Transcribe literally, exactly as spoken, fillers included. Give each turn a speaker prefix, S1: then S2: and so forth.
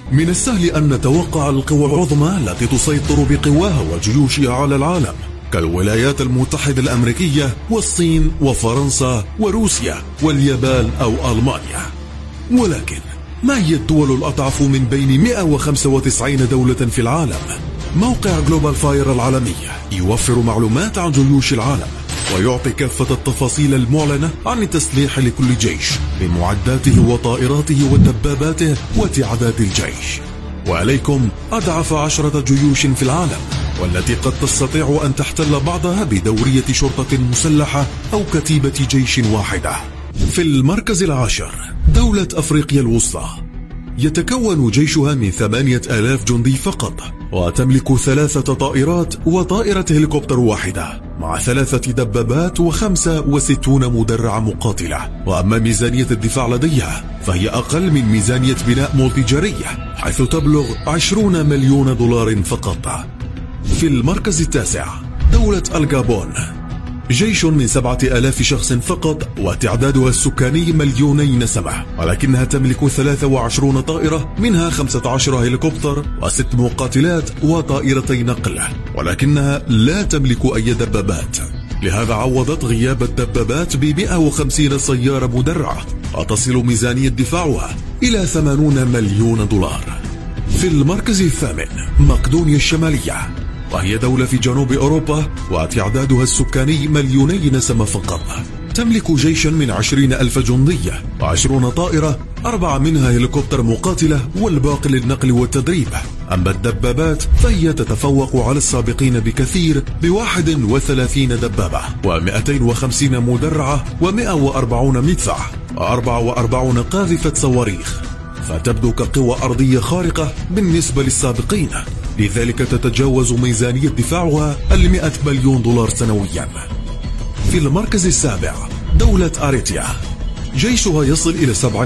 S1: من السهل أن نتوقع القوى العظمى التي تسيطر بقواها وجيوشها على العالم كالولايات المتحدة الأمريكية والصين وفرنسا وروسيا واليابان أو ألمانيا. ولكن ما هي الدول الأضعف من بين مئة وخمسة وتسعين دولة في العالم؟ موقع جلوبال فاير العالمي يوفر معلومات عن جيوش العالم ويعطي كافة التفاصيل المعلنة عن التسليح لكل جيش بمعداته وطائراته ودباباته وتعداد الجيش. وعليكم أضعف عشرة جيوش في العالم والتي قد تستطيع أن تحتل بعضها بدورية شرطة مسلحة أو كتيبة جيش واحدة. في المركز العاشر دولة أفريقيا الوسطى، يتكون جيشها من ثمانية آلاف جندي فقط، وتملك ثلاثة طائرات وطائرة هليكوبتر واحدة مع ثلاثة دبابات وخمسة وستون مدرعة مقاتلة. وأما ميزانية الدفاع لديها فهي أقل من ميزانية بناء مولتيجرية حيث تبلغ عشرون مليون دولار فقط. في المركز التاسع دولة الغابون، جيش من سبعة آلاف شخص فقط وتعدادها السكاني مليوني نسمة، ولكنها تملك ثلاثة وعشرين طائرة منها خمسة عشر هليكوبتر وست مقاتلات وطائرتي نقل، ولكنها لا تملك أي دبابات. لهذا عوضت غياب الدبابات ب مئة وخمسين سيارة مدرعة وتصل ميزانية دفاعها إلى ثمانين مليون دولار. في المركز الثامن مقدونيا الشمالية، وهي دولة في جنوب أوروبا وتعدادها السكاني مليوني نسمة فقط، تملك جيشا من عشرين ألف جندية وعشرون طائرة، أربعة منها هليكوبتر مقاتلة والباقي للنقل والتدريب. أما الدبابات فهي تتفوق على السابقين بكثير بواحد وثلاثين دبابة ومئتين وخمسين مدرعة ومئة وأربعون مدفع وأربعة وأربعين قاذفة صواريخ، فتبدو كقوة أرضية خارقة بالنسبة للسابقين، لذلك تتجاوز ميزانية دفاعها المئة مليون دولار سنويا. في المركز السابع دولة أريتريا، جيشها يصل إلى سبعة